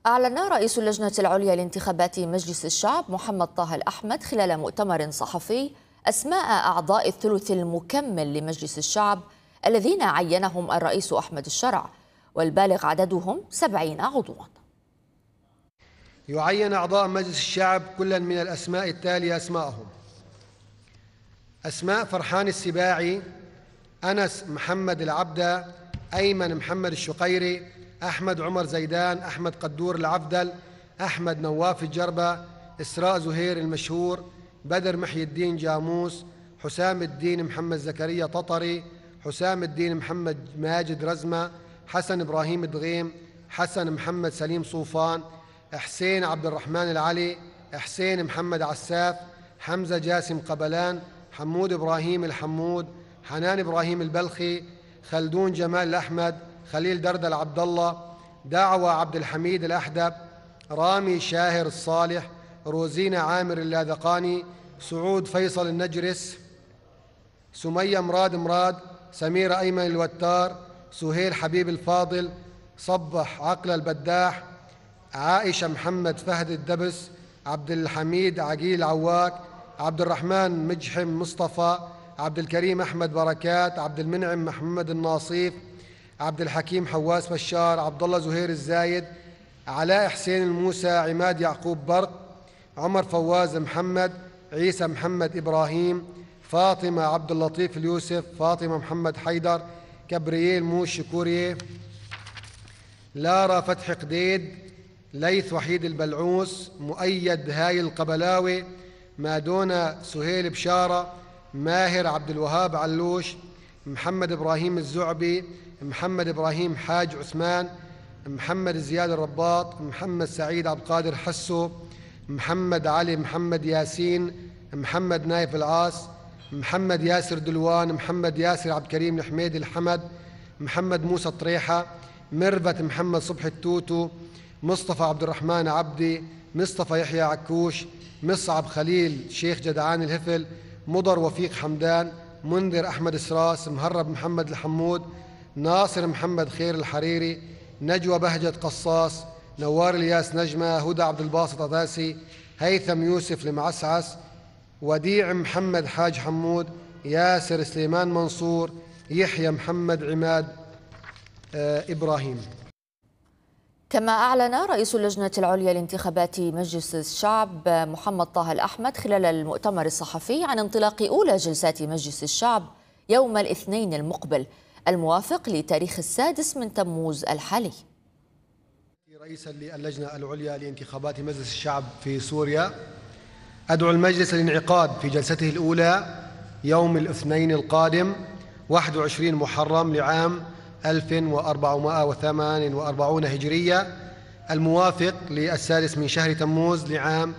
أعلن رئيس اللجنة العليا لانتخابات مجلس الشعب محمد طه الأحمد خلال مؤتمر صحفي أسماء أعضاء الثلث المكمل لمجلس الشعب الذين عينهم الرئيس أحمد الشرع، والبالغ عددهم 70 عضوا. يعين أعضاء مجلس الشعب كلا من الأسماء التالية أسماءهم: أسماء فرحان السباعي، أنس محمد العبدة، أيمن محمد الشقيري، أحمد عمر زيدان، أحمد قدور العفدل، أحمد نواف الجربة، إسراء زهير المشهور، بدر محي الدين جاموس، حسام الدين محمد زكريا تطري، حسام الدين محمد ماجد رزمة، حسن إبراهيم دغيم، حسن محمد سليم صوفان، حسين عبد الرحمن العلي، حسين محمد عساف، حمزة جاسم قبلان، حمود إبراهيم الحمود، حنان إبراهيم البلخي، خلدون جمال الأحمد، خليل دردل عبد الله، دعوة عبد الحميد الأحدب، رامي شاهر الصالح، روزينا عامر اللاذقاني، سعود فيصل النجرس، سمية مراد، سميرة أيمن الوتار، سهيل حبيب الفاضل، صبح عقل البداح، عائشة محمد فهد الدبس، عبد الحميد عقيل عواك، عبد الرحمن مجحم مصطفى، عبد الكريم أحمد بركات، عبد المنعم محمد الناصيف، عبد الحكيم حواس بشار، عبد الله زهير الزايد، علاء حسين الموسى، عماد يعقوب برق، عمر فواز محمد، عيسى محمد إبراهيم، فاطمة عبد اللطيف اليوسف، فاطمة محمد حيدر، كبرييل موش كوريه، لارا فتح قديد، ليث وحيد البلعوس، مؤيد هاي القبلاوي، مادونا سهيل بشارة، ماهر عبد الوهاب علوش، محمد إبراهيم الزعبي، محمد إبراهيم حاج عثمان، محمد زياد الرباط، محمد سعيد عبد القادر حسو، محمد علي محمد ياسين، محمد نايف العاص، محمد ياسر دلوان، محمد ياسر عبد الكريم الحميد الحمد، محمد موسى طريحة، مرفت محمد صبحي التوتو، مصطفى عبد الرحمن عبدي، مصطفى يحيى عكوش، مصعب خليل شيخ جدعان الهفل، مضر وفيق حمدان، منذر أحمد سراس، مهرب محمد الحمود، ناصر محمد خير الحريري، نجوى بهجة قصاص، نوار الياس نجمة، هدى عبد الباسط عداسي، هيثم يوسف المعسعس، وديع محمد حاج حمود، ياسر سليمان منصور، يحيى محمد عماد إبراهيم. كما أعلن رئيس اللجنة العليا لانتخابات مجلس الشعب محمد طه الأحمد خلال المؤتمر الصحفي عن انطلاق أولى جلسات مجلس الشعب يوم الاثنين المقبل الموافق لتاريخ 6 من تموز الحالي. رئيسا للجنة العليا لانتخابات مجلس الشعب في سوريا، أدعو المجلس للانعقاد في جلسته الأولى يوم الاثنين القادم 21 محرم لعام 1448 هجرية، الموافق للسادس من شهر تموز لعام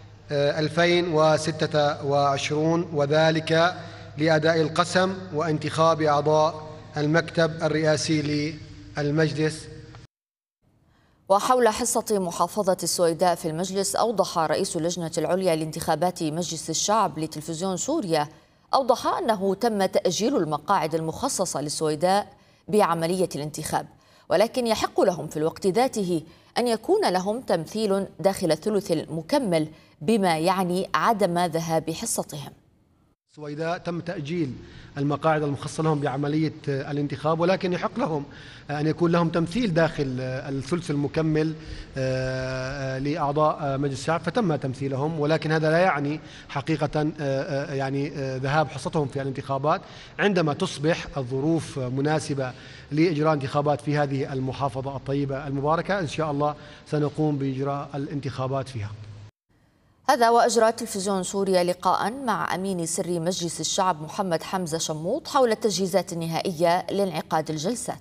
2026، وذلك لأداء القسم وانتخاب أعضاء المكتب الرئاسي للمجلس. وحول حصة محافظة السويداء في المجلس، أوضح رئيس اللجنة العليا لانتخابات مجلس الشعب لتلفزيون سوريا أنه تم تأجيل المقاعد المخصصة للسويداء بعملية الانتخاب، ولكن يحق لهم في الوقت ذاته أن يكون لهم تمثيل داخل الثلث المكمل، بما يعني عدم ذهاب حصتهم. السويداء تم تأجيل المقاعد المخصصة لهم بعملية الانتخاب، ولكن يحق لهم أن يكون لهم تمثيل داخل الثلث المكمل لأعضاء مجلس الشعب، فتم تمثيلهم، ولكن هذا لا يعني حقيقة يعني ذهاب حصتهم في الانتخابات. عندما تصبح الظروف مناسبة لإجراء انتخابات في هذه المحافظة الطيبة المباركة، إن شاء الله سنقوم بإجراء الانتخابات فيها. هذا وأجرى تلفزيون سوريا لقاء مع أمين سري مجلس الشعب محمد حمزة شموط حول التجهيزات النهائية لانعقاد الجلسات.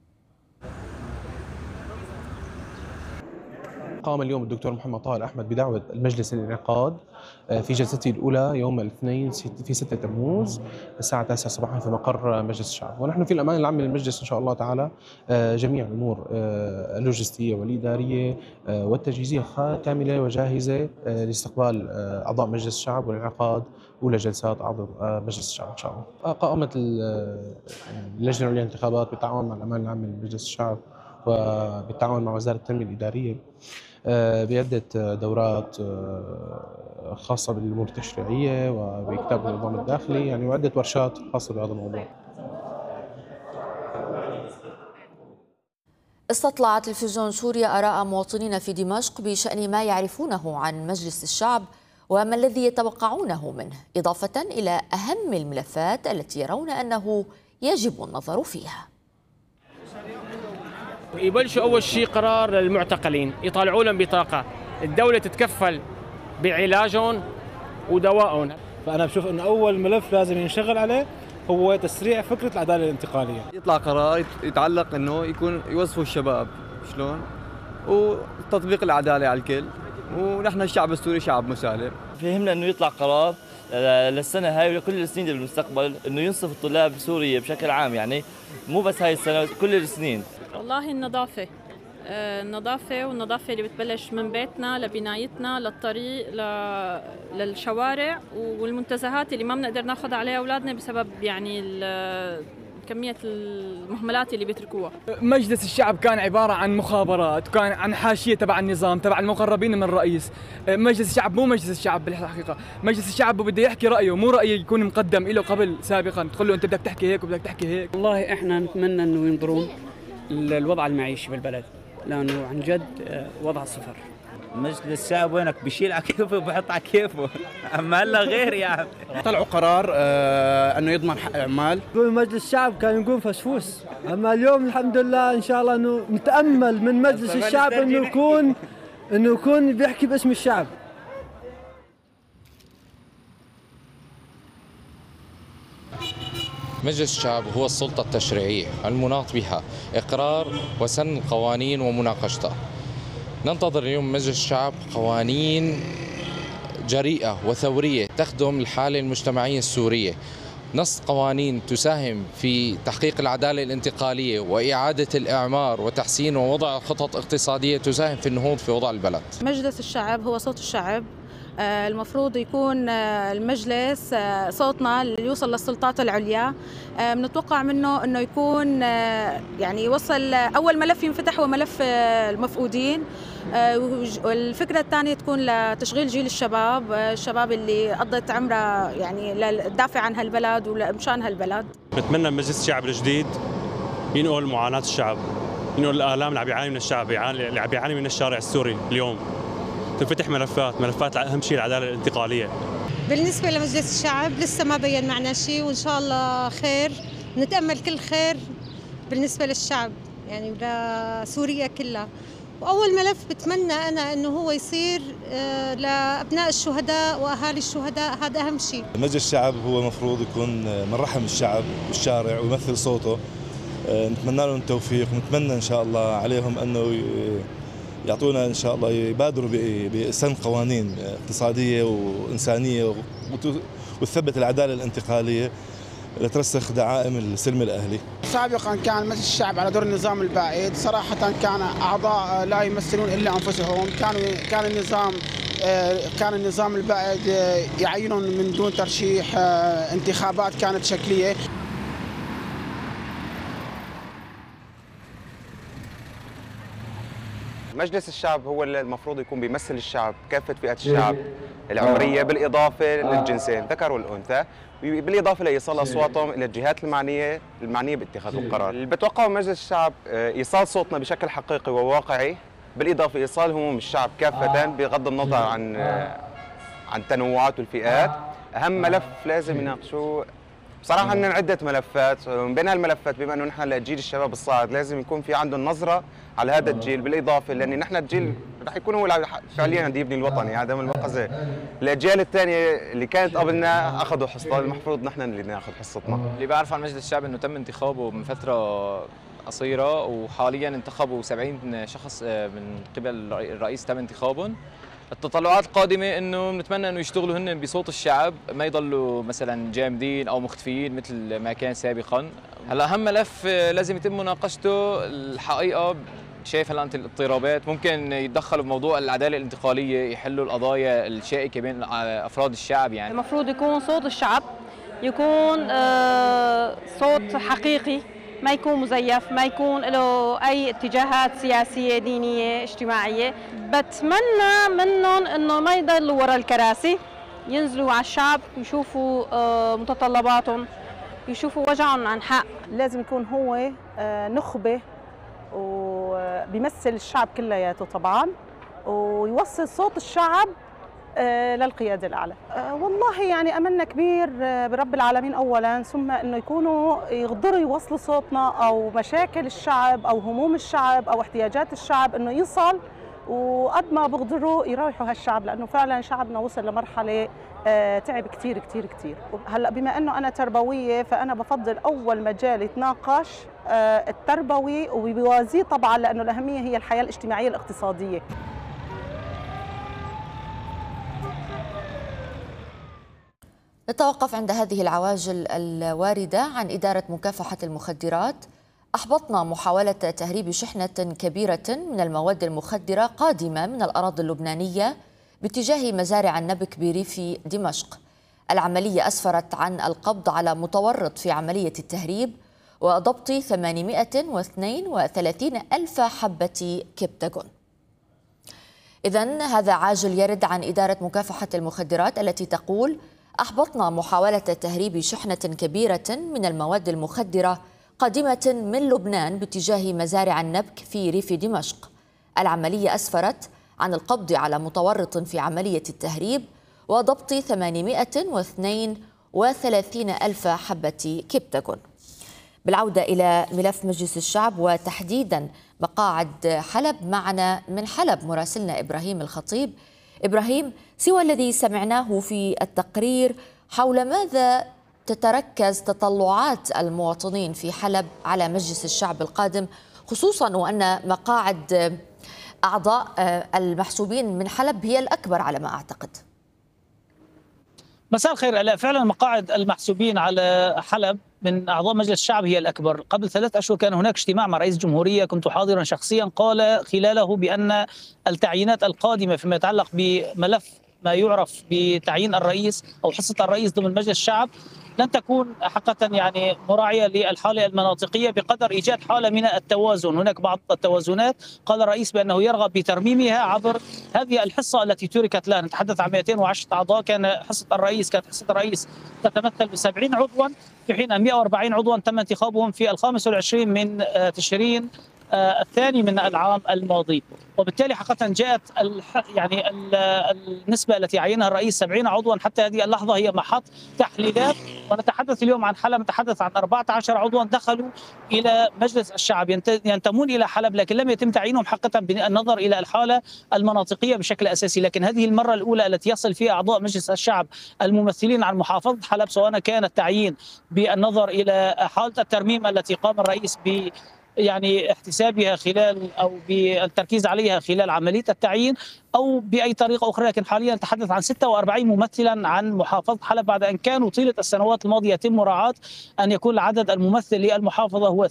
قام اليوم الدكتور محمد طه الأحمد بدعوة المجلس للانعقاد في جلسته الأولى يوم الاثنين في 6 تموز الساعة 9 صباحا في مقر مجلس الشعب، ونحن في الأمانة العامة للمجلس إن شاء الله تعالى جميع الأمور اللوجستية والإدارية والتجهيزية كاملة وجاهزة لاستقبال أعضاء مجلس الشعب والانعقاد أولى جلسات أعضاء مجلس الشعب إن شاء الله. قامت اللجنة العليا للانتخابات بالتعاون مع الأمانة العامة لمجلس الشعب وبالتعاون مع وزارة التنمية الإدارية بعدة دورات خاصة بالأمور التشريعية وبكتاب النظام الداخلي، يعني وعدة ورشات خاصة بهذا الموضوع. استطلع تلفزيون سوريا آراء مواطنين في دمشق بشأن ما يعرفونه عن مجلس الشعب وما الذي يتوقعونه منه، إضافة إلى أهم الملفات التي يرون أنه يجب النظر فيها. يبلشوا أول شيء قرار للمعتقلين، يطالعوا لهم بطاقة، الدولة تتكفل بعلاجهم ودوائهم. فأنا بشوف إنه أول ملف لازم ينشغل عليه هو تسريع فكرة العدالة الانتقالية. يطلع قرار يتعلق إنه يكون يوظفوا الشباب شلون وتطبيق العدالة على الكل، ونحن الشعب السوري شعب مسالم. فهمنا إنه يطلع قرار للسنة هاي ولكل السنين بالمستقبل إنه ينصف الطلاب بسوريا بشكل عام، يعني مو بس هاي السنة كل السنين. والله النظافة والنظافة اللي بتبلش من بيتنا لبنايتنا للطريق للشوارع والمنتزهات اللي ما بنقدر ناخذ عليها أولادنا بسبب يعني كمية المهملات اللي بيتركوها. مجلس الشعب كان عبارة عن مخابرات، وكان عن حاشية تبع النظام تبع المقربين من الرئيس. مجلس الشعب مو مجلس الشعب بالحقيقة، مجلس الشعب بده يحكي رأيه، مو رأيه يكون مقدم له قبل سابقا، تقول له أنت بدك تحكي هيك وبدك تحكي هيك. والله إحنا نتمنى إنه ينظرون الوضع المعيشي بالبلد، لأنه عن جد وضع صفر. مجلس الشعب وينك بيشيل على كيفه وبحط على كيفه، اما هلا غير يعني. طلعوا قرار انه يضمن حق اعمال. يقول مجلس الشعب كان يقول فسفوس، اما اليوم الحمد لله ان شاء الله انه نتامل من مجلس الشعب انه يكون بيحكي باسم الشعب. مجلس الشعب هو السلطة التشريعية المناط بها إقرار وسن القوانين ومناقشتها. ننتظر اليوم مجلس الشعب قوانين جريئة وثورية تخدم الحالة المجتمعية السورية، نص قوانين تساهم في تحقيق العدالة الانتقالية وإعادة الإعمار وتحسين ووضع خطط اقتصادية تساهم في النهوض في وضع البلد. مجلس الشعب هو صوت الشعب، المفروض يكون المجلس صوتنا اللي يوصل للسلطات العليا. بنتوقع منه انه يكون يعني يوصل اول ملف ينفتح هو ملف المفقودين، والفكره الثانيه تكون لتشغيل جيل الشباب اللي قضت عمرها يعني للدافع عن هالبلد ومشان هالبلد. بتمنى مجلس الشعب الجديد ينقل معاناه الشعب، ينقل الالام اللي عم يعاني من الشعب، اللي عم يعاني من الشارع السوري اليوم. تنفتح ملفات اهم شيء العداله الانتقاليه. بالنسبه لمجلس الشعب لسه ما بين معنا شيء، وان شاء الله خير، نتامل كل خير بالنسبه للشعب يعني لسوريا كلها. واول ملف بتمنى انا انه هو يصير لابناء الشهداء واهالي الشهداء، هذا اهم شيء. مجلس الشعب هو المفروض يكون من رحم الشعب والشارع ويمثل صوته. نتمنى لهم التوفيق، ونتمنى ان شاء الله عليهم انه يعطونا ان شاء الله يبادروا بسن قوانين اقتصاديه وانسانيه وتثبت العداله الانتقاليه لترسخ دعائم السلم الاهلي. سابقا كان مجلس الشعب على دور النظام البائد، صراحه كان اعضاء لا يمثلون الا انفسهم، كان النظام البائد يعينهم من دون ترشيح، انتخابات كانت شكليه. مجلس الشعب هو اللي المفروض يكون بيمثل الشعب، كافة فئات الشعب العمرية، بالإضافة للجنسين الذكر والأنثى، بالإضافة لإيصال أصواتهم إلى الجهات المعنية باتخاذ القرار. اللي بتوقعه مجلس الشعب إيصال صوتنا بشكل حقيقي وواقعي، بالإضافة إيصال هموم الشعب كافة بغض النظر عن تنوعات الفئات. أهم ملف لازم يناقشوه بصراحة عندنا عدة ملفات، ومن بين هالملفات بما انه نحن لجيل الشباب الصاعد لازم يكون في عندهم نظرة على هذا الجيل، بالإضافة لأن نحن الجيل رح يكون هو فعليا بده يبني الوطني، هذا من المقصة. الأجيال الثانية اللي كانت قبلنا أخذوا حصة، المفروض نحن اللي ناخذ حصتنا. اللي بعرف عن مجلس الشعب انه تم انتخابه من فترة قصيرة، وحاليا انتخبوا 70 شخص من قبل الرئيس تم انتخابهم. التطلعات القادمة انه بنتمنى انه يشتغلوا هن بصوت الشعب، ما يضلوا مثلا جامدين او مختفيين مثل ما كان سابقا. هلا اهم ملف لازم يتم مناقشته الحقيقة، شايف هلا انت الاضطرابات، ممكن يتدخلوا بموضوع العدالة الانتقالية، يحلوا القضايا الشائكة بين افراد الشعب. يعني المفروض يكون صوت الشعب يكون صوت حقيقي، ما يكون مزيف، ما يكون له أي اتجاهات سياسية دينية اجتماعية. بتمنى منهم إنه ما يضلوا ورا الكراسي، ينزلوا على الشعب يشوفوا متطلباتهم، يشوفوا وجعهم عن حق. لازم يكون هو نخبة وبيمثل الشعب كلياته طبعا، ويوصل صوت الشعب للقيادة الأعلى. والله يعني أملنا كبير برب العالمين أولا، ثم أنه يكونوا يقدروا يوصلوا صوتنا أو مشاكل الشعب أو هموم الشعب أو احتياجات الشعب أنه يصل، وقد ما بقدروا يريحوا هالشعب، لأنه فعلا شعبنا وصل لمرحلة تعب كتير كتير كتير. هلأ بما أنه أنا تربوية، فأنا بفضل أول مجال يتناقش التربوي وبيوازيه طبعا، لأنه الأهمية هي الحياة الاجتماعية الاقتصادية. نتوقف عند هذه العواجل الواردة عن إدارة مكافحة المخدرات. أحبطنا محاولة تهريب شحنة كبيرة من المواد المخدرة قادمة من الأراضي اللبنانية باتجاه مزارع النبك بريف دمشق. العملية أسفرت عن القبض على متورط في عملية التهريب وضبط 832 ألف حبة كبتاغون. إذن هذا عاجل يرد عن إدارة مكافحة المخدرات التي تقول: أحبطنا محاولة تهريب شحنة كبيرة من المواد المخدرة قادمة من لبنان باتجاه مزارع النبك في ريف دمشق. العملية أسفرت عن القبض على متورط في عملية التهريب وضبط 832 ألف حبة كبتاغون. بالعودة إلى ملف مجلس الشعب وتحديدا مقاعد حلب، معنا من حلب مراسلنا إبراهيم الخطيب. إبراهيم، سوى الذي سمعناه في التقرير، حول ماذا تتركز تطلعات المواطنين في حلب على مجلس الشعب القادم، خصوصا وأن مقاعد أعضاء المحسوبين من حلب هي الأكبر على ما أعتقد؟ مساء الخير. لا، فعلا مقاعد المحسوبين على حلب من أعضاء مجلس الشعب هي الأكبر. قبل 3 أشهر كان هناك اجتماع مع رئيس الجمهورية، كنت حاضرا شخصيا، قال خلاله بأن التعيينات القادمة فيما يتعلق بملف ما يعرف بتعيين الرئيس أو حصة الرئيس ضمن مجلس الشعب لن تكون حقيقة يعني مراعية للحالة المناطقية بقدر إيجاد حالة من التوازن. هناك بعض التوازنات قال الرئيس بأنه يرغب بترميمها عبر هذه الحصة التي تركت له. نتحدث عن 210 أعضاء، كانت حصة الرئيس تتمثل ب70 عضوا، في حين 140 عضوا تم انتخابهم في 25 من تشرين الثاني من العام الماضي. وبالتالي حقيقة جاءت يعني النسبة التي عينها الرئيس 70 عضوا حتى هذه اللحظة هي محط تحليلات. ونتحدث اليوم عن حلب، نتحدث عن 14 عضوا دخلوا إلى مجلس الشعب ينتمون إلى حلب، لكن لم يتم تعيينهم حقيقة بالنظر إلى الحالة المناطقية بشكل أساسي. لكن هذه المرة الأولى التي يصل فيها أعضاء مجلس الشعب الممثلين عن محافظة حلب، سواء كان التعيين بالنظر إلى حالة الترميم التي قام الرئيس يعني احتسابها خلال أو بالتركيز عليها خلال عملية التعيين أو بأي طريقة أخرى. لكن حاليا نتحدث عن 46 ممثلا عن محافظة حلب، بعد أن كانوا طيلة السنوات الماضية يتم مراعاة أن يكون العدد الممثل للمحافظة هو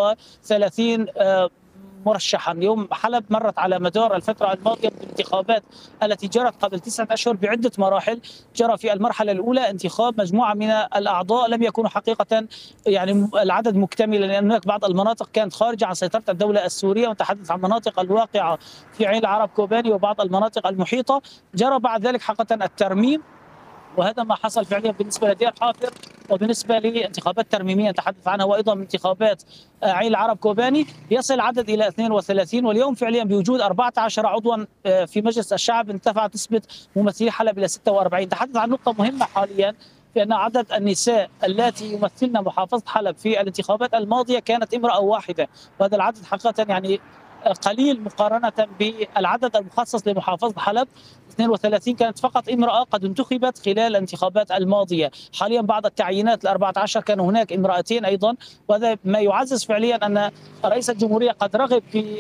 32 مرشحا. اليوم حلب مرت على مدار الفترة الماضية بالانتخابات التي جرت قبل 9 أشهر بعدة مراحل. جرى في المرحلة الأولى انتخاب مجموعة من الأعضاء لم يكونوا حقيقة يعني العدد مكتملا، لأن هناك بعض المناطق كانت خارجة عن سيطرة الدولة السورية، ونتحدث عن مناطق الواقعة في عين العرب كوباني وبعض المناطق المحيطة. جرى بعد ذلك حقيقة الترميم، وهذا ما حصل فعليا بالنسبة لدير حافر وبالنسبة لانتخابات ترميمية نتحدث عنها، وأيضا انتخابات عين العرب كوباني يصل العدد إلى 32. واليوم فعليا بوجود 14 عضوا في مجلس الشعب انتفعت نسبة ممثلي حلب إلى 46. نتحدث عن نقطة مهمة حاليا، بأن عدد النساء التي يمثلن محافظة حلب في الانتخابات الماضية كانت امرأة واحدة، وهذا العدد حقيقة يعني قليل مقارنة بالعدد المخصص لمحافظة حلب. 32 كانت فقط امرأة قد انتخبت خلال الانتخابات الماضية. حاليا بعض التعيينات 14 كان هناك امرأتين أيضا، وهذا ما يعزز فعليا أن رئيس الجمهورية قد رغب في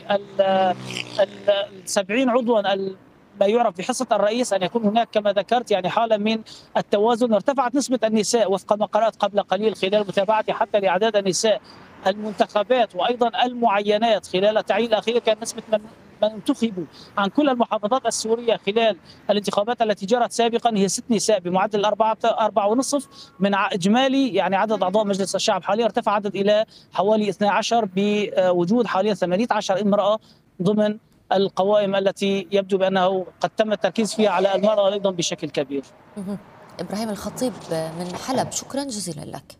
70 عضوا ما يعرف بحصة الرئيس أن يكون هناك كما ذكرت يعني حالة من التوازن. ارتفعت نسبة النساء وفق ما قرأت قبل قليل خلال متابعتي حتى لأعداد النساء المنتخبات وأيضا المعينات خلال التعيين الأخير كان نسبة من انتخبوا عن كل المحافظات السورية خلال الانتخابات التي جرت سابقا هي 6 نساء بمعدل 4.5 من إجمالي يعني عدد أعضاء مجلس الشعب. حاليا ارتفع عدد إلى حوالي 12 بوجود حاليا 18 امرأة ضمن القوائم التي يبدو بأنه قد تم التركيز فيها على المرأة أيضا بشكل كبير. إبراهيم الخطيب من حلب، شكرا جزيلا لك.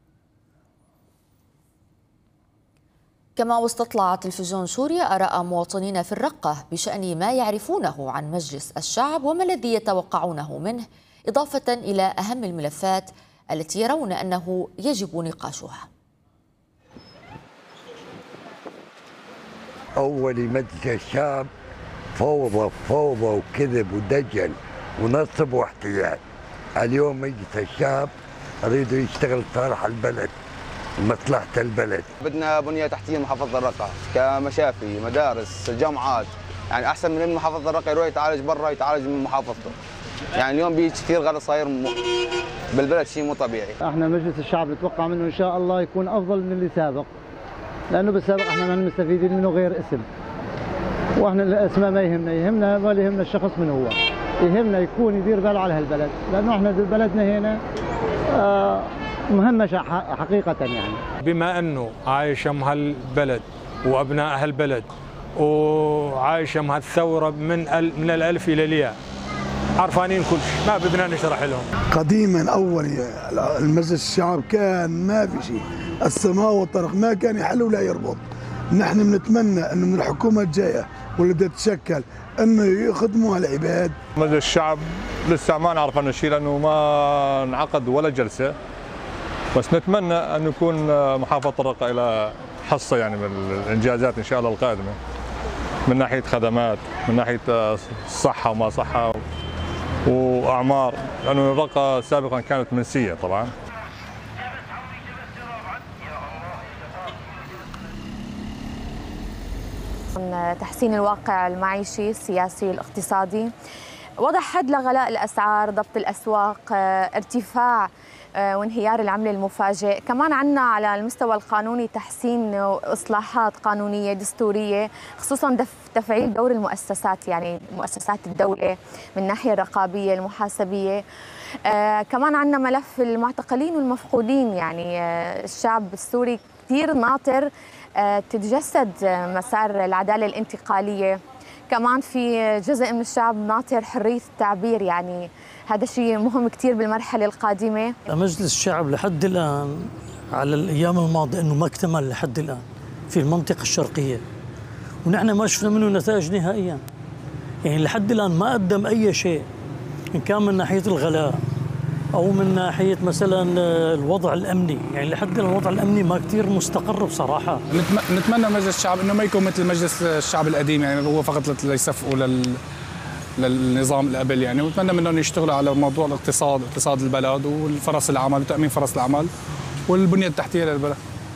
كما واستطلع تلفزيون سوريا آراء مواطنين في الرقة بشأن ما يعرفونه عن مجلس الشعب وما الذي يتوقعونه منه، إضافة إلى أهم الملفات التي يرون أنه يجب نقاشها. أول مجلس الشعب فوضى وكذب ودجل ونصب واحتيال. اليوم مجلس الشعب أريدوا يشتغل صالح البلد ومصلحة البلد. بدنا بنية تحتية محافظة الرقة كمشافي، مدارس، جامعات، يعني أحسن من محافظة الرقة يروح يتعالج برا يتعالج من محافظته. يعني اليوم بيجي كثير غلط صاير بالبلد، شيء مو طبيعي. احنا مجلس الشعب نتوقع منه إن شاء الله يكون أفضل من اللي سابق، لأنه بالسابق احنا ما مستفيدين منه غير اسم، واحنا الاسماء ما يهمنا ولا يهمنا الشخص من هو، يهمنا يكون يدير باله على هالبلد، لأنه احنا بلدنا هنا مهمة حقيقة. يعني بما أنه عايشة هالبلد وأبناء هالبلد وعايشة هالثورة من الألف إلى الياء، عرفانين كل شيء، ما بدنا نشرح لهم. قديما أول المجلس الشعب كان ما في شيء، السماء والطرق ما كان يحل ولا يربط. نحن بنتمنى أنه من الحكومة الجاية واللي بدها تتشكل أنه يخدموا العباد. مجلس الشعب لسه ما نعرف عنه شيء لأنه ما انعقد ولا جلسة، بس نتمنى أن يكون محافظة الرقة إلى حصة يعني من الإنجازات إن شاء الله القادمة، من ناحية خدمات، من ناحية الصحة وما صحة وأعمار، لأنه الرقة سابقا كانت منسية طبعا. تحسين الواقع المعيشي، السياسي، الاقتصادي، وضع حد لغلاء الأسعار، ضبط الأسواق، ارتفاع وانهيار العملة المفاجئ. كمان عنا على المستوى القانوني تحسين وإصلاحات قانونية دستورية، خصوصا تفعيل دور المؤسسات، يعني مؤسسات الدولة من الناحية الرقابية المحاسبية. كمان عنا ملف المعتقلين والمفقودين، يعني الشعب السوري كثير ناطر تتجسد مسار العدالة الانتقالية. كمان في جزء من الشعب ناطر حرية التعبير، يعني هذا شيء مهم كثير بالمرحلة القادمة. مجلس الشعب لحد الآن على الأيام الماضية أنه ما اكتمل لحد الآن في المنطقة الشرقية، ونحن ما شفنا منه نتائج نهائيا. يعني لحد الآن ما قدم أي شيء، إن كان من ناحية الغلاء أو من ناحية مثلا الوضع الأمني. يعني لحد الآن الوضع الأمني ما كثير مستقر بصراحة. نتمنى مجلس الشعب إنه ما يكون مثل مجلس الشعب القديم، يعني هو فقط ليصفقوا للنظام اللي قبل يعني. ونتمنى منهم يشتغلوا على موضوع الاقتصاد، اقتصاد البلد والفرص العمل وتأمين فرص العمل والبنية التحتية للبلد.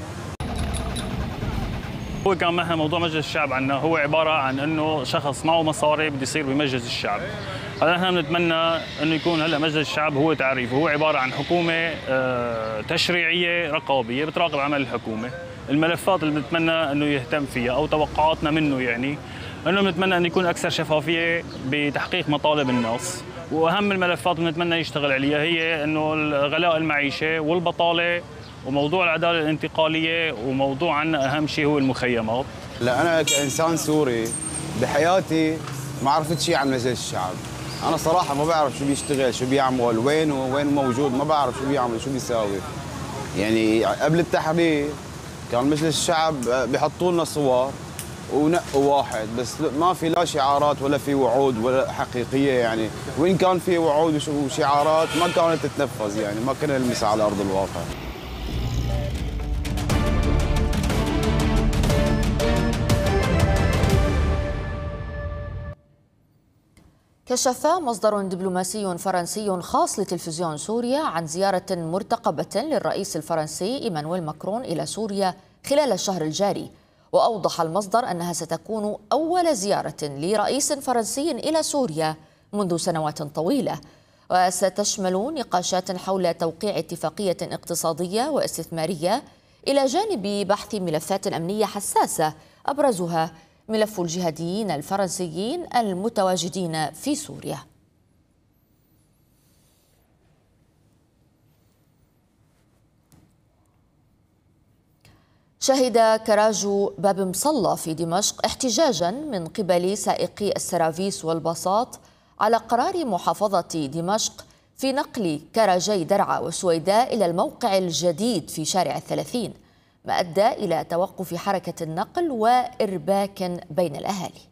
هو كان معنا موضوع مجلس الشعب عنا هو عبارة عن انه شخص معه مصاري بده يصير بمجلس الشعب. هلا نحن بنتمنى انه يكون هلا مجلس الشعب هو تعريفه، هو عبارة عن حكومة تشريعية رقابية بتراقب عمل الحكومة. الملفات اللي بنتمنى انه يهتم فيها او توقعاتنا منه يعني انه بنتمنى انه يكون اكثر شفافية بتحقيق مطالب الناس، واهم الملفات اللي بنتمنى يشتغل عليها هي انه غلاء المعيشة والبطالة وموضوع العدالة الانتقالية، وموضوع عنا أهم شيء هو المخيمات. لا أنا كإنسان سوري بحياتي ما عرفت شيء عن مجلس الشعب. أنا صراحة ما بعرف شو بيشتغل، شو بيعمل، وين موجود، ما بعرف شو بيعمل، شو بيساوي. يعني قبل التحرير كان مجلس الشعب بيحطوا لنا صور ونقوا واحد، بس ما في لا شعارات ولا في وعود ولا حقيقية يعني. وإن كان في وعود وشعارات ما كانت تتنفذ، يعني ما كنا نلمسها على أرض الواقع. كشف مصدر دبلوماسي فرنسي خاص لتلفزيون سوريا عن زيارة مرتقبة للرئيس الفرنسي إيمانويل ماكرون إلى سوريا خلال الشهر الجاري. وأوضح المصدر أنها ستكون أول زيارة لرئيس فرنسي إلى سوريا منذ سنوات طويلة، وستشمل نقاشات حول توقيع اتفاقية اقتصادية واستثمارية إلى جانب بحث ملفات أمنية حساسة أبرزها ملف الجهاديين الفرنسيين المتواجدين في سوريا. شهد كراج باب مصلى في دمشق احتجاجا من قبل سائقي السرافيس والباصات على قرار محافظة دمشق في نقل كراجي درعا وسويداء إلى الموقع الجديد في شارع 30، ما أدى إلى توقف حركة النقل وإرباك بين الأهالي.